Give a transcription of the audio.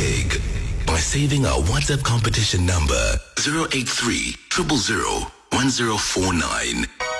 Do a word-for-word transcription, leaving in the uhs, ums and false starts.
big by saving our WhatsApp competition number zero eight three, zero zero zero, one zero four nine.